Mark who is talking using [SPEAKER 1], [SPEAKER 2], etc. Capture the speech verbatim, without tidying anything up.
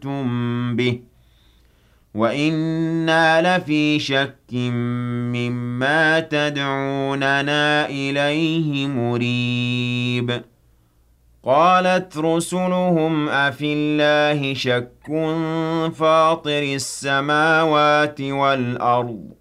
[SPEAKER 1] أَمَنتُم بِهِ وَإِنَّا لَفِي شَكٍّ مِّمَّا تَدْعُونَنَا إِلَيْهِ مُرِيبٍ قَالَتْ رُسُلُهُمْ أَفِي اللَّهِ شَكٌّ فَاطِرِ السَّمَاوَاتِ وَالْأَرْضِ